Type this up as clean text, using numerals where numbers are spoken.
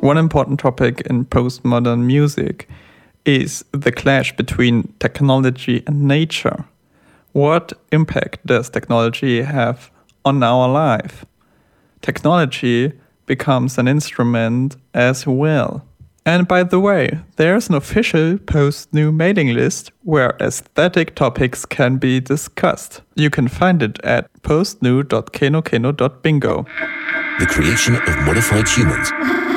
One important topic in postmodern music is the clash between technology and nature. What impact does technology have on our life? Technology becomes an instrument as well. And by the way, there's an official post-nu mailing list where aesthetic topics can be discussed. You can find it at postnu.kenokeno.bingo. The creation of modified humans